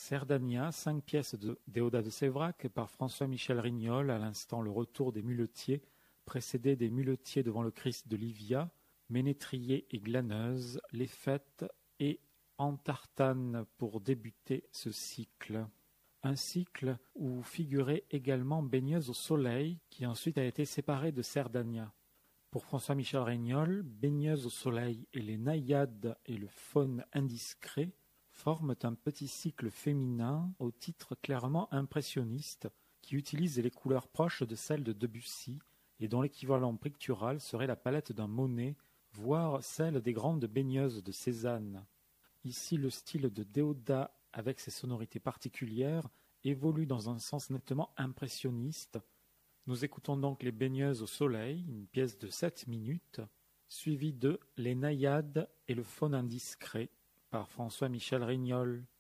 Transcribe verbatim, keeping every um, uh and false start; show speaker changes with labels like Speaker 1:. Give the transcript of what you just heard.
Speaker 1: Cerdania, cinq pièces de Déodat de Séverac par François-Michel Rignol, à l'instant le retour des muletiers, précédé des muletiers devant le Christ de Livia, Ménétrier et Glaneuse, les fêtes et Entartane pour débuter ce cycle. Un cycle où figurait également Baigneuse au soleil, qui ensuite a été séparée de Cerdania. Pour François-Michel Rignol, Baigneuse au soleil et les naïades et le faune indiscret forment un petit cycle féminin au titre clairement impressionniste qui utilise les couleurs proches de celles de Debussy et dont l'équivalent pictural serait la palette d'un Monet, voire celle des grandes baigneuses de Cézanne. Ici, le style de Déodat, avec ses sonorités particulières, évolue dans un sens nettement impressionniste. Nous écoutons donc Les baigneuses au soleil, une pièce de sept minutes, suivie de Les naïades et le faune indiscret, par François-Michel Rignol.